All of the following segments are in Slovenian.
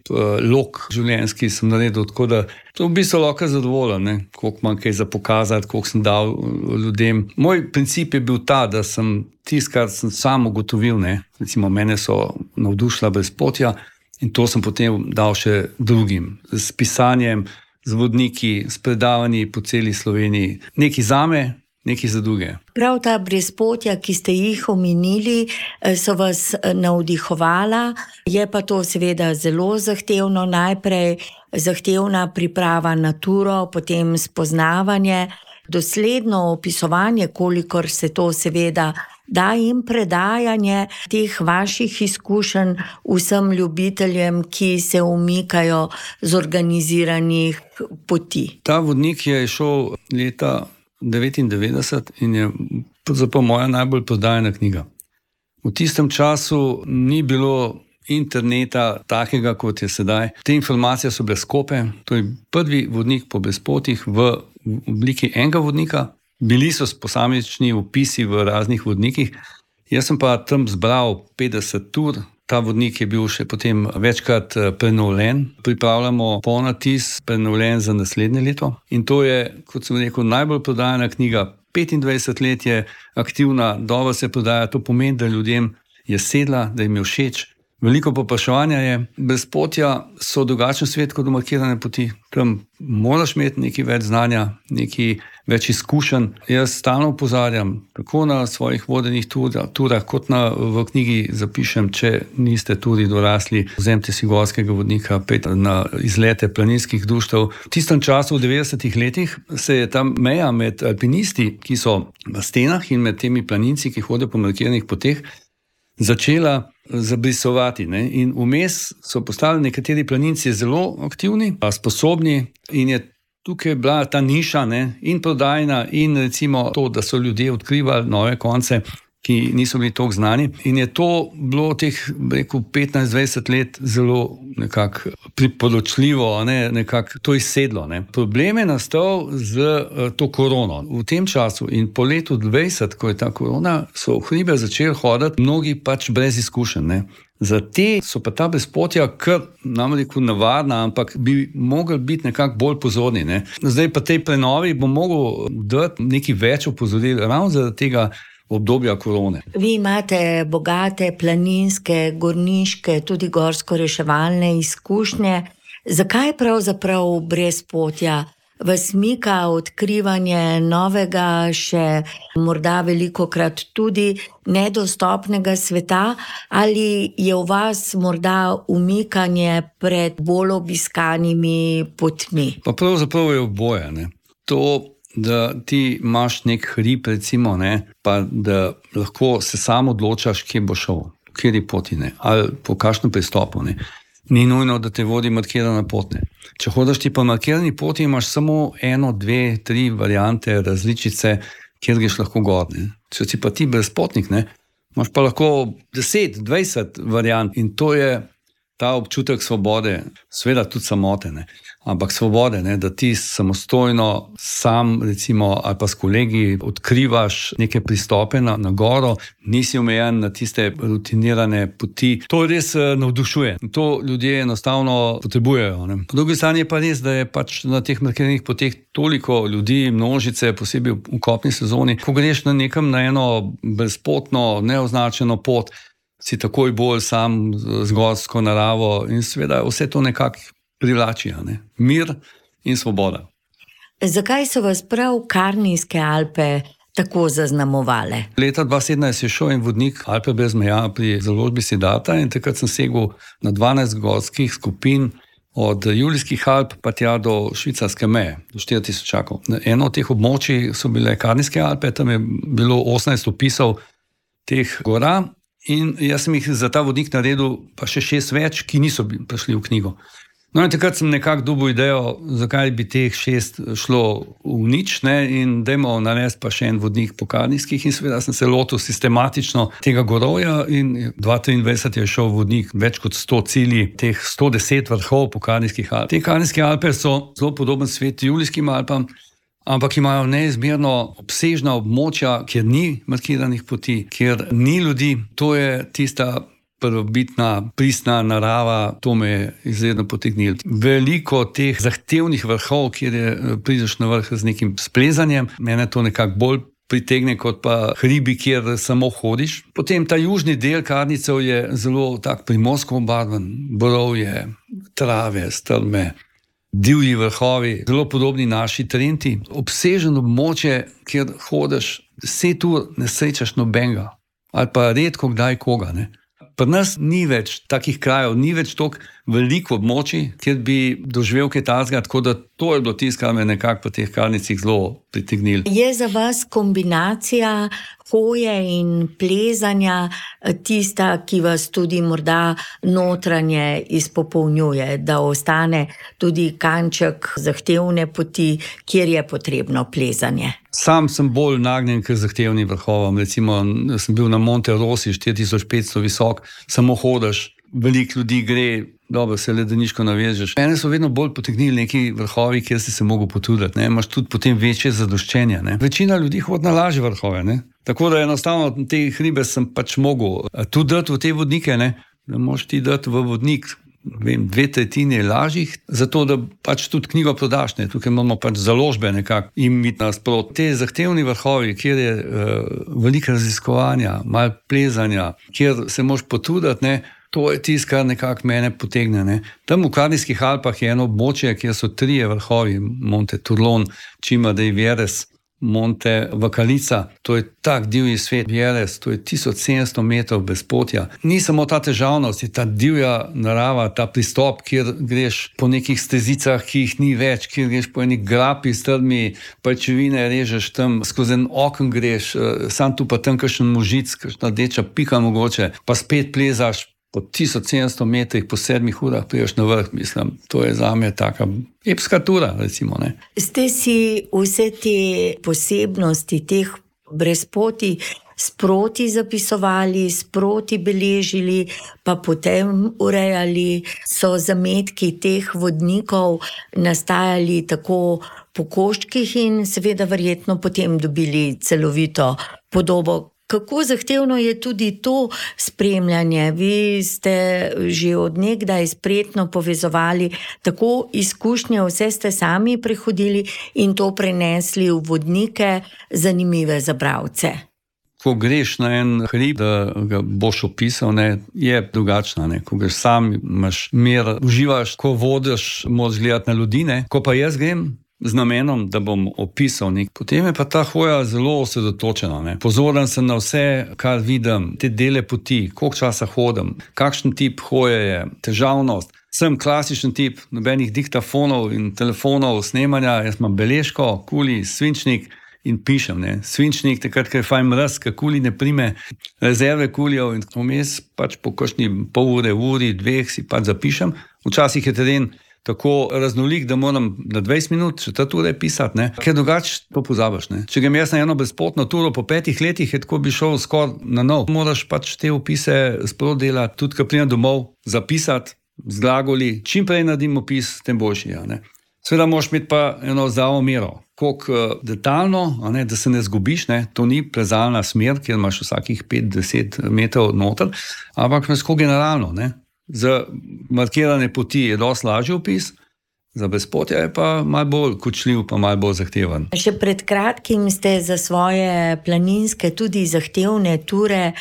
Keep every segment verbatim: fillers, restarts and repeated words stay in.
lok življenjski sem naredil, tako da to v bistvu lahko zadovoljen, ne, koliko imam kaj za pokazati, koliko sem dal ljudem. Moj princip je bil ta, da sem tisto, kar sem sam ugotovil, ne, recimo mene so navdušila brezpotja in to sem potem dal še drugim, s pisanjem, z vodniki, s predavanji po celi Sloveniji. Nekaj zame, nekaj za druge. Prav ta brezpotja, ki ste jih omenili, so vas navdihovala, je pa to seveda zelo zahtevno, najprej zahtevna priprava na turo, potem spoznavanje, dosledno opisovanje, kolikor se to seveda da, in predajanje teh vaših izkušenj vsem ljubiteljem, ki se umikajo z organiziranih poti. Ta vodnik je šel leta devetindevetdeset in je pravzaprav moja najbolj prodajana knjiga. V tistem času ni bilo interneta takega, kot je sedaj. Te informacije so bile skope. To je prvi vodnik po brezpotjih v obliki enega vodnika. Bili so posamični opisi v raznih vodnikih. Jaz sem pa tam zbral petdeset tur. Ta vodnik je bil še potem večkrat prenovljen. Pripravljamo ponatis, prenovljen za naslednje leto. In to je, kot sem rekel, najbolj prodajana knjiga. petindvajset let je aktivna, dobro se prodaja. To pomeni, da ljudem je sedla, da jim je všeč. Veliko povpraševanja je. Brezpotja so drugačen svet kot markirane poti. Tam moraš imeti nekaj več znanja, nekaj več izkušenj. Jaz stalno opozarjam, tako na svojih vodenih turah, kot na, v knjigi zapišem, če niste tudi dorasli, vzemite si gorskega vodnika, pejte na izlete planinskih društev. V tistem času, v devetdesetih letih, se je ta meja med alpinisti, ki so v stenah, in med temi planinci, ki hodijo po markiranih poteh, začela zabrisovati, ne? In vmes so postali nekateri planinci zelo aktivni, sposobni, in je tukaj bila ta niša, ne? In prodajna, in recimo to, da so ljudje odkrivali nove konce, ki niso bili toliko znani. In je to bilo teh, rekel, petnajst dvajset let zelo nekako priporočljivo, ne? Nekako to izsedlo, ne? Problem je nastal z to korono. V tem času in po letu dvajset, ko je ta korona, so v hribe začeli hoditi mnogi pač brez izkušenj, ne? Za te so pa ta brezpotja kar, nam rekel, navadna, ampak bi mogli biti nekako bolj pozorni, ne? Zdaj pa tej prenovi bo mogel dati nekaj več opozoril ravno zaradi tega obdobja korone. Vi imate bogate planinske, gorniške, tudi gorsko-reševalne izkušnje. Zakaj pravzaprav brezpotja vas mika odkrivanje novega, še morda velikokrat tudi nedostopnega sveta, ali je v vas morda umikanje pred bolj obiskanimi potmi? Pa pravzaprav je oboje, ne. To, da ti imaš nek hrib, recimo, ne, pa da lahko se sam odločaš, kje bo šel, kjeri poti, ne, ali po kakšnem pristopu, ne. Ni nujno, da te vodi markirana pot, ne. Če hodaš ti po markirani poti, imaš samo eno, dve, tri variante, različice, kjer greš lahko gor, ne. Če si pa ti brezpotnik, ne, imaš pa lahko deset, dvajset variant, in to je ta občutek svobode, seveda tudi samote, ne. Ampak svobode, ne, da ti samostojno sam, recimo, ali pa s kolegi odkrivaš neke pristope na, na goro, nisi omejen na tiste rutinirane poti. To res navdušuje. To ljudje enostavno potrebujejo, ne. Po drugi strani je pa res, da je pač na teh markiranih poteh toliko ljudi, množice, posebej v kopni sezoni. Ko greš na nekam na eno brezpotno, neoznačeno pot, si takoj bolj sam z gorsko naravo in seveda vse to nekako privlači, ne? Mir in svoboda. Zakaj so vas prav Karnijske Alpe tako zaznamovale? Leta dva sedemnajst je šel en vodnik Alpe brez meja pri založbi Siddharta in takrat sem segel na dvanajst gorskih skupin od Julijskih Alp pa tja do švicarske meje, do štiri tisočakov. Eno od teh območij so bile Karnijske Alpe, tam je bilo osemnajst opisov teh gora in jaz sem jih za ta vodnik naredil pa še šest več, ki niso prišli v knjigo. No in takrat sem nekako dobil idejo, zakaj bi teh šest šlo v nič, ne, in dajmo narediti pa še en vodnik po Karnijskih in seveda sem se lotil sistematično tega gorovja in dva tisoč triindvajset je šel vodnik več kot sto cilji, teh sto deset vrhov po Karnijskih Alp. Te Karnijske Alpe so zelo podoben svet Julijskim Alpam, ampak imajo neizmerno obsežna območja, kjer ni markiranih poti, kjer ni ljudi. To je tista prvobitna, pristna narava, to me je izredno potegnilo. Veliko teh zahtevnih vrhov, kjer je, prideš na vrh z nekim splezanjem, mene to nekako bolj pritegne kot pa hribi, kjer samo hodiš. Potem ta južni del Karnicev je zelo tak primorsko obarvan, borovje, trave, strme, divji vrhovi, zelo podobni naši Trenti. Obseženo območje, kjer hodiš deset ur, ne srečaš nobenega. Ali pa redko kdaj koga, ne. Pri nas ni več takih krajev, ni več toliko veliko območij, kjer bi doživel kaj takega, tako da to je bilo tisto, kar me nekako po teh Karnicih zelo pritegnilo. Je za vas kombinacija hoje in plezanja tista, ki vas tudi morda notranje izpopolnjuje, da ostane tudi kanček zahtevne poti, kjer je potrebno plezanje? Sam sem bolj nagnjen k zahtevnim vrhovom. Recimo, sem bil na Monte Rossi, štiri tisoč petsto visok, samo hodaš, veliko ljudi gre, dobro se ledeniško navežeš. Mene so vedno bolj potegnili neki vrhovi, kjer si se mogel potruditi, ne, imaš tudi potem večje zadoščenje, ne. Večina ljudi hodi na lažje vrhove, ne. Tako da enostavno te hribe sem pač mogel tudi dati v te vodnike, ne, da moraš ti dati v vodnik, vem, dve tretjine lažjih, zato da pač tudi knjigo prodaš, ne. Tukaj imamo pač založbe nekako in mit nasprot. Te zahtevni vrhovi, kjer je uh, veliko raziskovanja, malo plezanja, kjer se moraš potruditi, ne, to je tisto, kar nekako mene potegne, ne. Tam v Karniških Alpah je eno območje, kjer so trije vrhovi, Monte Turlon, Cima dei Vieres, Monte Vacalica, to je tak divji svet, Vieres, to je tisoč sedemsto metrov brezpotja. Ni samo ta težavnost, je ta divja narava, ta pristop, kjer greš po nekih stezicah, ki jih ni več, kjer greš po enih grapi, strmi, pajčevine režeš tam, skozi en okn greš, sam tu pa tam kakšen možic, kakšna deča pika mogoče, pa spet plezaš po tisoč sedemsto metrih, po sedmih urah priješ na vrh, mislim, to je zame taka epska tura, recimo, ne. Ste si vse te posebnosti teh brezpotij sproti zapisovali, sproti beležili, pa potem urejali, so zametki teh vodnikov nastajali tako po koščkih in seveda verjetno potem dobili celovito podobo. Kako zahtevno je tudi to spremljanje? Vi ste že od nekdaj spretno povezovali tako izkušnje, vse ste sami prehodili in to prenesli v vodnike, zanimive za bralce. Ko greš na en hrib, da ga boš opisal, ne, je drugačna, ne. Ko greš sam, imaš mir, uživaš, ko vodiš, moraš gledati na ljudi, ne. Ko pa jaz grem z namenom, da bom opisal nek. Potem je pa ta hoja zelo osredotočena, ne. Pozoren sem na vse, kar vidim, te dele poti, koliko časa hodim, kakšen tip hoje je, težavnost. Sem klasičen tip, nobenih diktafonov in telefonov, snemanja, jaz imam beležko, kuli, svinčnik in pišem, ne. Svinčnik, takrat, ker je fajn mraz, ker kuli ne prime, rezerve kulijo in vmes pač po kakšni pol ure, uri, dveh si pač zapišem. Včasih je teren tako raznolik, da moram na dvajset minut, četrt ure pisati, ne. Ker drugače to pozabiš, ne. Če grem jaz na eno brezpotno turo po petih letih, je tako bi šel skoraj na nov. Moraš pač te opise sproti delati, tudi ko pridem domov, zapisati z glagoli. Čim prej naredim opis, tem boljši, ja, ne. Seveda moraš imeti pa eno zdravo mero. Koliko detaljno, a ne, da se ne zgubiš, ne. To ni plezalna smer, kjer imaš vsakih pet do deset metrov noter, ampak tako generalno, ne. Za markirane poti je dosti lažji opis, za brezpotje je pa malo bolj kočljiv, pa malo bolj zahteven. Še pred kratkim ste za svoje planinske, tudi zahtevne ture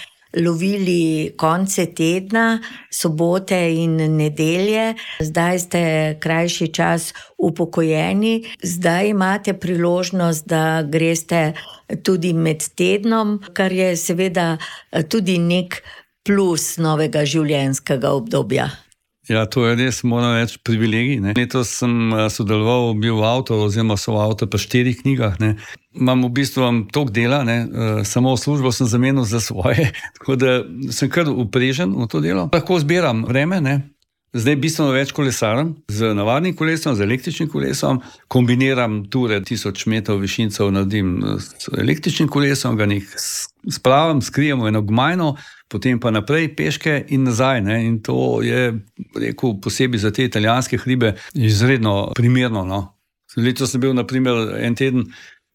lovili konce tedna, sobote in nedelje. Zdaj ste krajši čas upokojeni. Zdaj imate priložnost, da greste tudi med tednom, kar je seveda tudi nek plus novega življenjskega obdobja. Ja, to je res, moram reči, privilegij, ne. Letos sem sodeloval, bil avtor oziroma soavtor pri štirih knjigah, ne. Imam v bistvu toliko dela, ne, samo službo sem zamenil za svoje, tako da sem kar uprežen v to delo. Lahko zbiram vreme, ne. Zdaj bistveno več kolesarem, z navadnim kolesom, z električnim kolesom, kombiniram ture tisoč metrov višincev, naredim s električnim kolesom, ga nek spravim, skrijem v eno gmajno, potem pa naprej peške in nazaj, ne, in to je, rekel, posebej za te italijanske hribe izredno primerno, no. Letos sem bil, na primer, en teden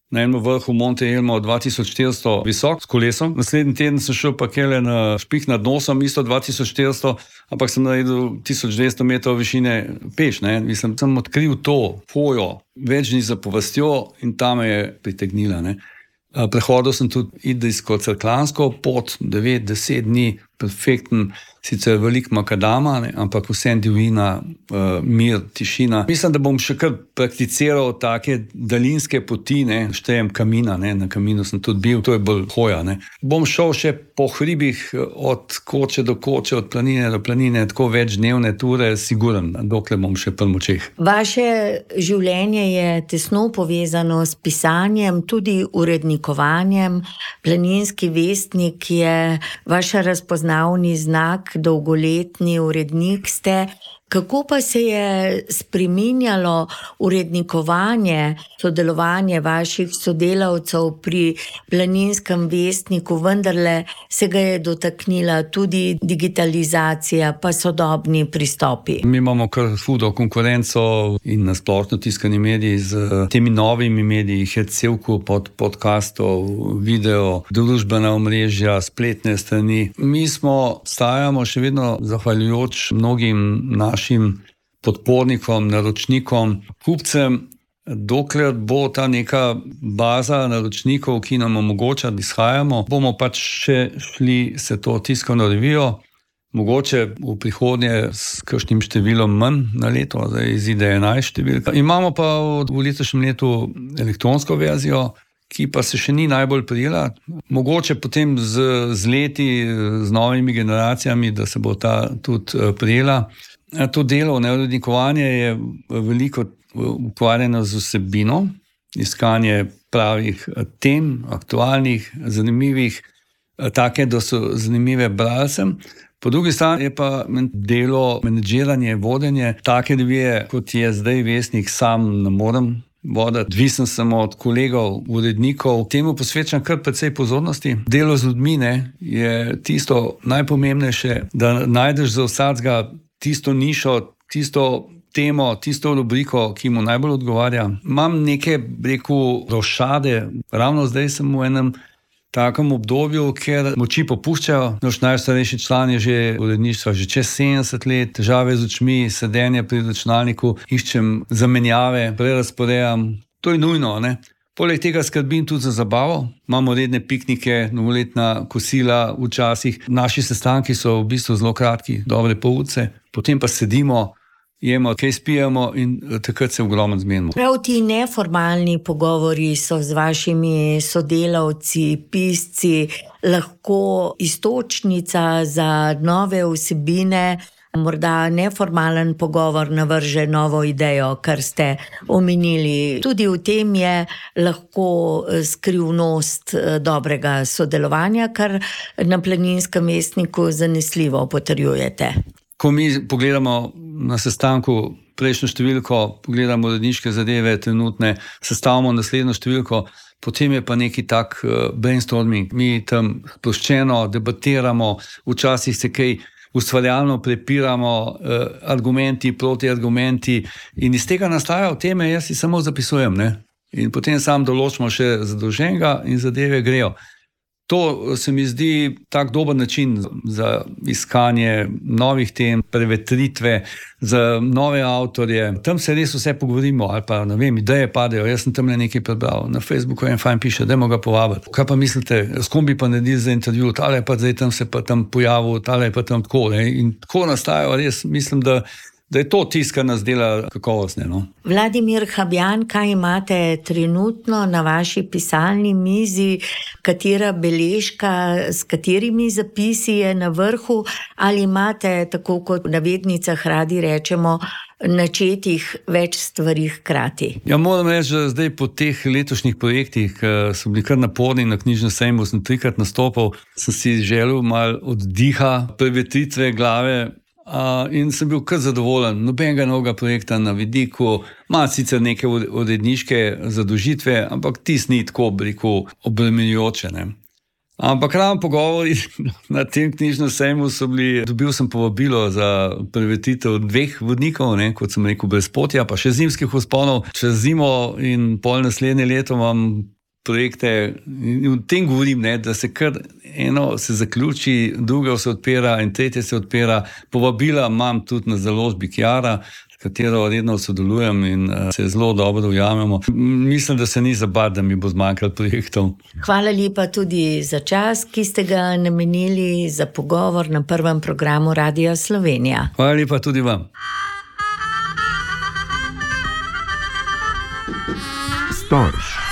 na enem vrhu Monte Elmo dva tisoč štiristo visok s kolesom. Naslednji teden sem šel pa kele na špih nad nosom, isto dva tisoč štiristo, ampak sem naredil tisoč dvesto metrov višine peš. Ne? Mislim, sem odkril to fojo, več dni zapovestjo in ta me je pritegnila. Ne? Prehodil sem tudi idrijsko-cerkljansko pot, devet, deset dni, perfekten, sicer velik makadama, ne, ampak vsem divjina, uh, mir, tišina. Mislim, da bom še kar prakticiral take daljinske poti, ne, štejem Kamina, ne, na Kaminu sem tudi bil, to je bolj hoja. Ne. Bom šel še po hribih od koče do koče, od planine do planine, tako več dnevne ture, siguren, dokler bom še pri močeh. Vaše življenje je tesno povezano s pisanjem, tudi urednikovanjem. Planinski vestnik je vaš razpoznavni znak, dolgoletni urednik ste. Kako pa se je spreminjalo urednikovanje, sodelovanje vaših sodelavcev pri Planinskem vestniku, vendarle se ga je dotaknila tudi digitalizacija, pa sodobni pristopi? Mi imamo kar hudo konkurenco in na splošno tiskani mediji z temi novimi mediji, je cel kup od podcastov, video, družbena omrežja, spletne strani. Mi smo, stajamo še vedno zahvaljujoč mnogim našim podpornikom, naročnikom, kupcem, dokler bo ta neka baza naročnikov, ki nam omogoča, da izhajamo, bomo pač še šli se to tiskano revijo, mogoče v prihodnje s kakšnim številom manj na leto, zdaj izide enajst številka. Imamo pa v letošnjem letu elektronsko verzijo, ki pa se še ni najbolj prijela. Mogoče potem z, z leti, z novimi generacijami, da se bo ta tudi prijela. To delo, urednikovanje je veliko ukvarjeno z vsebino, iskanje pravih tem, aktualnih, zanimivih, take, da so zanimive bralcem. Po drugi strani je pa delo, menedžiranje, vodenje, take dvije, kot je zdaj vestnik, sam ne morem voditi. Odvisen sem od kolegov, urednikov, temu posvečam kar precej pozornosti. Delo z ljudmi ne, je tisto najpomembnejše, da najdeš za vsakega tisto nišo, tisto temo, tisto rubriko, ki mu najbolj odgovarja. Imam neke, rekel, rošade, ravno zdaj sem v enem takem obdobju, ker moči popuščajo. Naš najstarejši član je že uredništva, že čez sedemdeset let, težave z očmi, sedenje pri računalniku, iščem zamenjave, prerazporejam. To je nujno, ne? Poleg tega skrbim tudi za zabavo. Imamo redne piknike, novoletna kosila včasih. Naši sestanki so v bistvu zelo kratki, dobre pol ure. Potem pa sedimo, jemo, kaj spijemo in takrat se ogromno zmenimo. Prav ti neformalni pogovori so z vašimi sodelavci, pisci, lahko iztočnica za nove vsebine. Morda neformalen pogovor navrže novo idejo, kar ste omenili. Tudi v tem je lahko skrivnost dobrega sodelovanja, kar na Planinskem vestniku zanesljivo potrjujete. Ko mi pogledamo na sestanku prejšnjo številko, pogledamo uredniške zadeve, trenutne, sestavimo naslednjo številko, potem je pa neki tak brainstorming. Mi tam sploščeno debatiramo, včasih se kaj ustvarjalno prepiramo, eh, argumenti, protiargumenti in iz tega nastajajo teme, jaz si samo zapisujem, ne? In potem sam določimo še zadolženega in zadeve grejo. To se mi zdi tak dober način za iskanje novih tem, prevetritve, za nove avtorje. Tam se res vse pogovorimo, ali pa, ne vem, ideje padejo. Jaz sem tam nekaj prebral. Na Facebooku en fajn piše, dajmo ga povabiti. Kaj pa mislite, s kom bi pa naredili za intervju, tale pa zdaj tam se pa tam pojavil, tale pa tam tako. Ne? In tako nastajajo, res mislim, da da je to tisto, kar nas dela kakovostne. No? Vladimir Habjan, kaj imate trenutno na vaši pisalni mizi, katera beležka, s katerimi zapisi je na vrhu, ali imate, tako kot v navednicah radi rečemo, načetih več stvari hkrati? Ja, moram reči, da zdaj po teh letošnjih projektih, ki so bili kar naporni, na knjižnem sejmu sem trikrat nastopil, sem si želel malo oddiha, prevetritve glave. Uh, in sem bil kar zadovoljen, nobenega novega projekta na vidiku, ima sicer neke uredniške zadolžitve, ampak tis ni tako, bi rekel, obremenjujoče. Ne? Ampak ravno pogovori na tem knjižnem sejmu so bili, dobil sem povabilo za prireditev dveh vodnikov, ne, kot sem rekel, brezpotja, pa še zimskih vzponov čez zimo in pol naslednje leto imam projekte in o tem govorim, ne, da se kar eno se zaključi, druga se odpira in tretje se odpira. Povabila imam tudi na založbi Kiara, s katero redno sodelujem in uh, se zelo dobro ujamemo. Mislim, da se ni za bati, da mi bo zmanjkalo projektov. Hvala lepa tudi za čas, ki ste ga namenili za pogovor na prvem programu Radia Slovenija. Hvala lepa tudi vam. Storž.